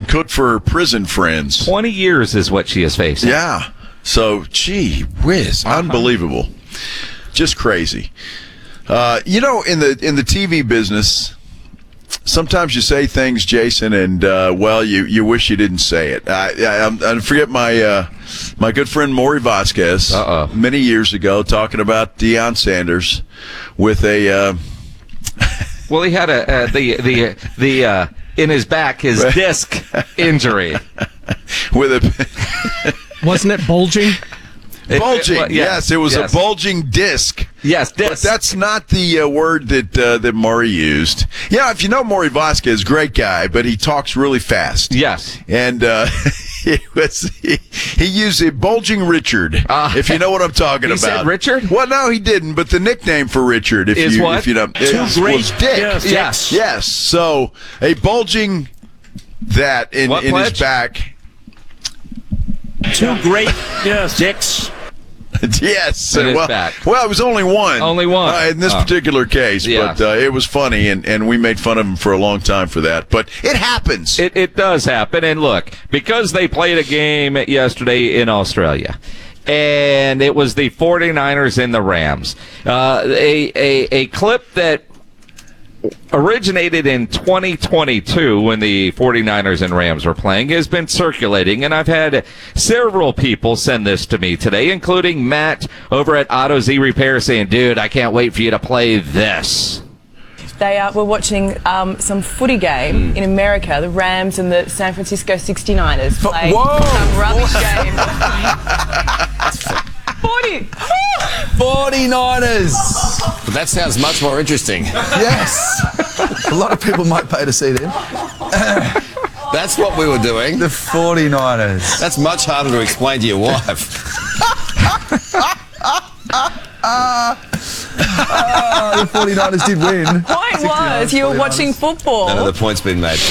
cook for her prison friends. 20 years is what she is facing. Yeah. So, gee whiz, unbelievable. Just crazy. In the TV business, sometimes you say things, Jason, and you wish you didn't say it. I forget my good friend Maury Vasquez many years ago talking about Deion Sanders with a. Well, he had the in his back his disc injury. With a. Wasn't it bulging? Bulging, yes, it was a bulging disc. Yes, disc. But that's not the word that Maury used. Yeah, if you know Maury Vasquez, great guy, but he talks really fast. Yes. And he used a bulging Richard, if you know what I'm talking about. He said Richard? Well, no, he didn't, but the nickname for Richard, if you know, was Dick. Yes. So, a bulging that in his back. Two great dicks. Yes. Back. Well, it was only one. Only one. In this particular case. Yeah. But it was funny, and we made fun of him for a long time for that. But it happens. It does happen. And look, because they played a game yesterday in Australia, and it was the 49ers and the Rams, a clip that originated in 2022 when the 49ers and Rams were playing has been circulating, and I've had several people send this to me today, including Matt over at AutoZ Repair saying, dude, I can't wait for you to play this. They were watching some footy game in America, the Rams and the San Francisco 69ers play some rubbish game. 49ers! But that sounds much more interesting. Yes. A lot of people might pay to see them. That's what we were doing. The 49ers. That's much harder to explain to your wife. The 49ers did win. Point was, you were watching football. None of the points been made.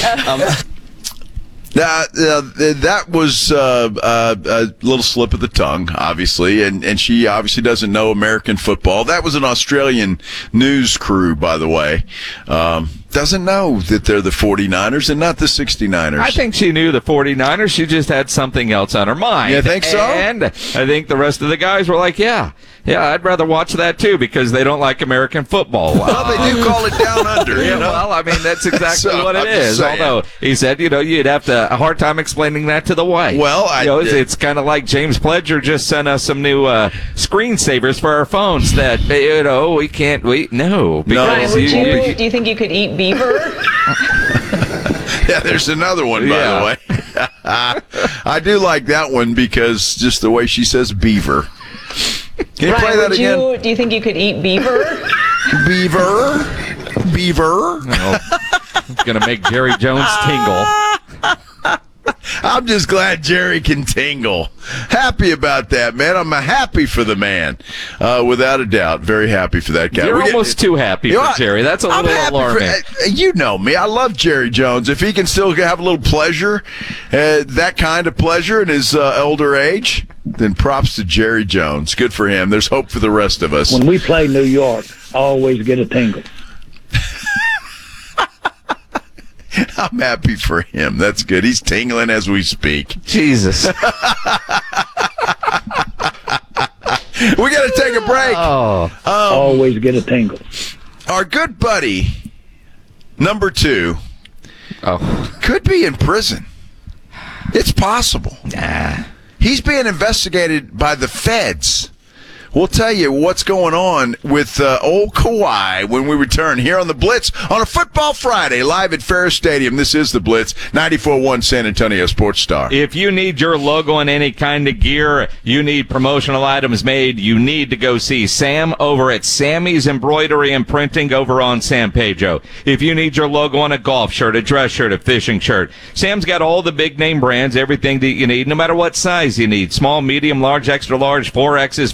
That was a little slip of the tongue, obviously, and she obviously doesn't know American football. That was an Australian news crew, by the way. Doesn't know that they're the 49ers and not the 69ers. I think she knew the 49ers. She just had something else on her mind. You think so? And I think the rest of the guys were like, yeah, I'd rather watch that too because they don't like American football. Well, they do call it down under. Yeah, well, I mean, that's exactly what it is. Although he said, you'd have a hard time explaining that to the wife. Well, it's kind of like James Pledger just sent us some new screensavers for our phones that, we can't, no. Because do you think you could eat beaver? Yeah, there's another one, by the way. I do like that one because just the way she says beaver. Can you play that again? Do you think you could eat beaver? Beaver. It's going to make Jerry Jones tingle. I'm just glad Jerry can tingle. Happy about that, man. I'm happy for the man, without a doubt. Very happy for that guy. You're almost too happy for Jerry. That's a little alarming. You know me. I love Jerry Jones. If he can still have a little pleasure, that kind of pleasure in his older age, then props to Jerry Jones. Good for him. There's hope for the rest of us. When we play New York, I always get a tingle. I'm happy for him. That's good. He's tingling as we speak. Jesus. We got to take a break. Always get a tingle. Our good buddy, number 2, could be in prison. It's possible. Nah. He's being investigated by the feds. We'll tell you what's going on with old Kawhi when we return here on The Blitz on a Football Friday, live at Ferris Stadium. This is The Blitz, 94.1 San Antonio Sports Star. If you need your logo on any kind of gear, you need promotional items made, you need to go see Sam over at Sammy's Embroidery and Printing over on San Pedro. If you need your logo on a golf shirt, a dress shirt, a fishing shirt, Sam's got all the big name brands, everything that you need, no matter what size you need. Small, medium, large, extra large, 4Xs, 5, whatever.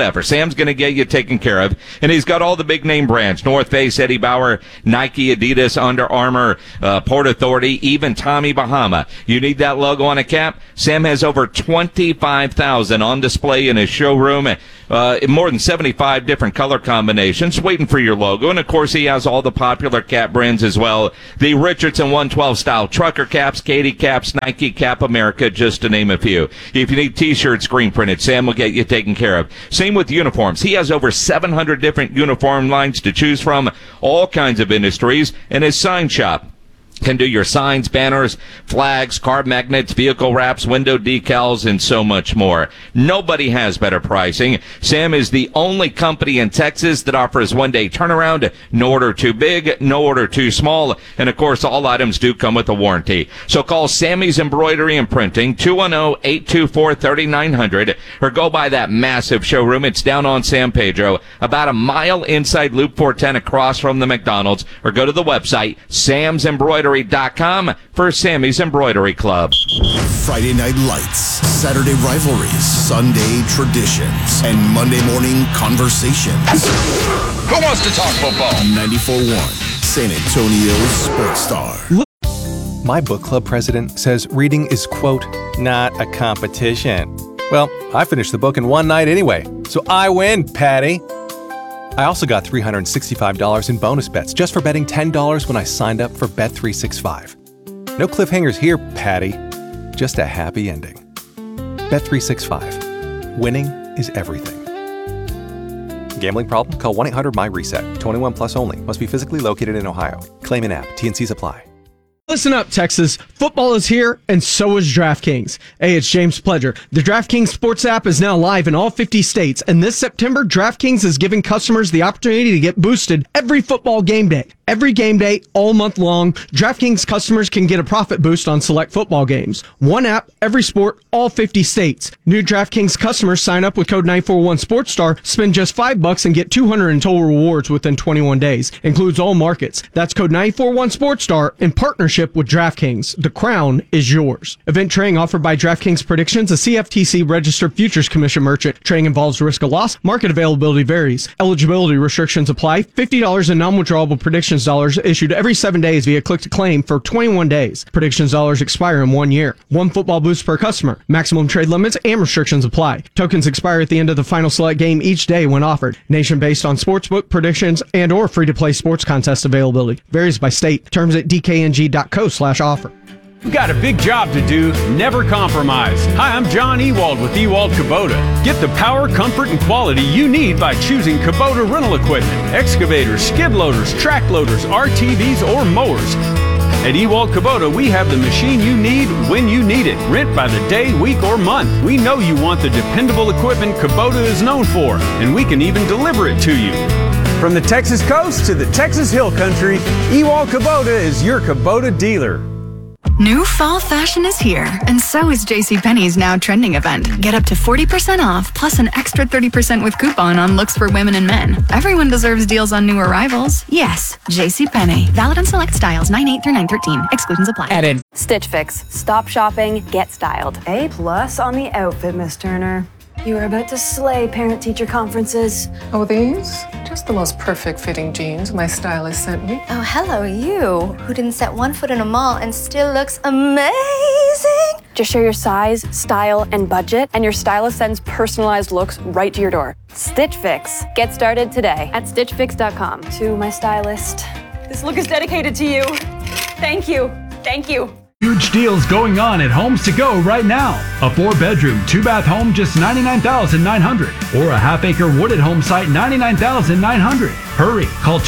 whatever. Sam's going to get you taken care of. And he's got all the big name brands: North Face, Eddie Bauer, Nike, Adidas, Under Armour, Port Authority, even Tommy Bahama. You need that logo on a cap? Sam has over 25,000 on display in his showroom. More than 75 different color combinations waiting for your logo. And, of course, he has all the popular cap brands as well. The Richardson 112 style trucker caps, Katie caps, Nike, Cap America, just to name a few. If you need T-shirts screen printed, Sam will get you taken care of. Same with uniforms. He has over 700 different uniform lines to choose from, all kinds of industries, and his sign shop can do your signs, banners, flags, card magnets, vehicle wraps, window decals, and so much more. Nobody has better pricing. Sam is the only company in Texas that offers one-day turnaround. No order too big, no order too small. And, of course, all items do come with a warranty. So call Sammy's Embroidery and Printing, 210-824-3900, or go by that massive showroom. It's down on San Pedro, about a mile inside Loop 410 across from the McDonald's, or go to the website, samsembroidery.com for Sammy's Embroidery Club. Friday Night Lights, Saturday rivalries, Sunday traditions, and Monday morning conversations. Who wants to talk football? 94.1, San Antonio Sports Star. My book club president says reading is, quote, not a competition. Well, I finished the book in one night anyway, so I win, Patty. I also got $365 in bonus bets just for betting $10 when I signed up for Bet365. No cliffhangers here, Patty. Just a happy ending. Bet365. Winning is everything. Gambling problem? Call 1-800-MY-RESET. 21 plus only. Must be physically located in Ohio. Claim in app. T&Cs apply. Listen up, Texas. Football is here, and so is DraftKings. Hey, it's James Pledger. The DraftKings Sports app is now live in all 50 states, and this September, DraftKings is giving customers the opportunity to get boosted every football game day. Every game day, all month long, DraftKings customers can get a profit boost on select football games. One app, every sport, all 50 states. New DraftKings customers sign up with code 941SportsStar, spend just $5 and get $200 in total rewards within 21 days. Includes all markets. That's code 941SportsStar in partnership with DraftKings. The crown is yours. Event trading offered by DraftKings Predictions, a CFTC registered futures commission merchant. Trading involves risk of loss. Market availability varies. Eligibility restrictions apply. $50 in non-withdrawable predictions dollars issued every 7 days via click to claim for 21 days. Predictions dollars expire in 1 year. One football boost per customer. Maximum trade limits and restrictions apply. Tokens expire at the end of the final select game each day when offered. Nation based on sportsbook predictions and or free-to-play sports contest availability. Varies by state. Terms at dkng.co/offer. We've got a big job to do. Never compromise. Hi, I'm John Ewald with Ewald Kubota. Get the power, comfort, and quality you need by choosing Kubota rental equipment. Excavators, skid loaders, track loaders, RTVs, or mowers. At Ewald Kubota, we have the machine you need when you need it. Rent by the day, week, or month. We know you want the dependable equipment Kubota is known for, and we can even deliver it to you. From the Texas coast to the Texas Hill Country, Ewald Kubota is your Kubota dealer. New fall fashion is here, and so is JCPenney's now trending event. Get up to 40% off, plus an extra 30% with coupon on looks for women and men. Everyone deserves deals on new arrivals. Yes, JCPenney. Valid on select styles 9/8 through 9/13. Exclusions apply. Added. Stitch Fix. Stop shopping, get styled. A+ on the outfit, Miss Turner. You are about to slay parent-teacher conferences. Oh, these? Just the most perfect fitting jeans my stylist sent me. Oh, hello, you, who didn't set one foot in a mall and still looks amazing. Just share your size, style, and budget, and your stylist sends personalized looks right to your door. Stitch Fix. Get started today at stitchfix.com. To my stylist, this look is dedicated to you. Thank you. Thank you. Huge deals going on at Homes to Go right now. A 4-bedroom, 2-bath home, just $99,900. Or a half-acre wooded home site, $99,900. Hurry, call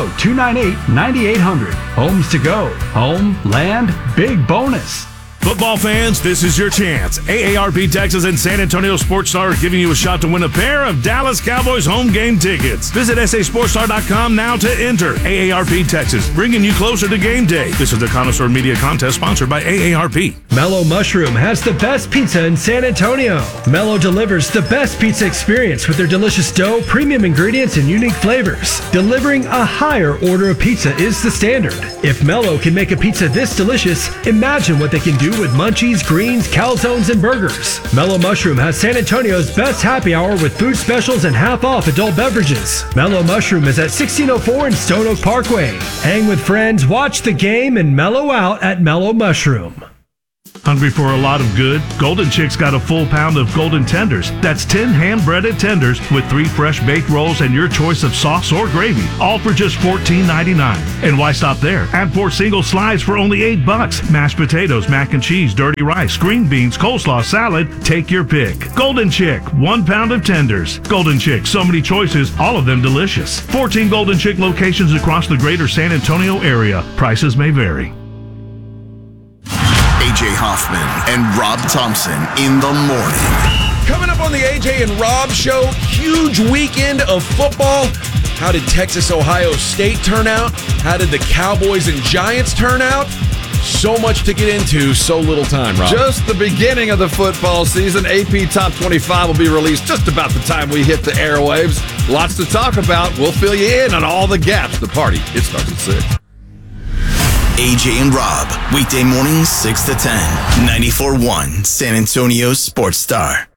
210-298-9800. Homes to Go. Home, land, big bonus. Football fans, this is your chance. AARP Texas and San Antonio Sports Star are giving you a shot to win a pair of Dallas Cowboys home game tickets. Visit sasportstar.com now to enter. AARP Texas, bringing you closer to game day. This is the Connoisseur Media Contest sponsored by AARP. Mellow Mushroom has the best pizza in San Antonio. Mellow delivers the best pizza experience with their delicious dough, premium ingredients, and unique flavors. Delivering a higher order of pizza is the standard. If Mellow can make a pizza this delicious, imagine what they can do you with munchies, greens, calzones, and burgers. Mellow Mushroom has San Antonio's best happy hour with food specials and half off adult beverages. Mellow Mushroom is at 1604 in Stone Oak Parkway. Hang with friends, watch the game, and mellow out at Mellow Mushroom. Hungry for a lot of good? Golden Chick's got a full pound of golden tenders. That's 10 hand-breaded tenders with 3 fresh baked rolls and your choice of sauce or gravy, all for just $14.99. And why stop there? Add 4 single slides for only $8. Mashed potatoes, mac and cheese, dirty rice, green beans, coleslaw, salad. Take your pick. Golden Chick, 1 pound of tenders. Golden Chick, so many choices, all of them delicious. 14 Golden Chick locations across the greater San Antonio area. Prices may vary. AJ Hoffman and Rob Thompson in the morning. Coming up on the AJ and Rob show, huge weekend of football. How did Texas-Ohio State turn out? How did the Cowboys and Giants turn out? So much to get into, so little time, Rob. Just the beginning of the football season. AP Top 25 will be released just about the time we hit the airwaves. Lots to talk about. We'll fill you in on all the gaps. The party, it starts at 6. AJ and Rob, weekday mornings 6 to 10, 94.1 San Antonio Sports Star.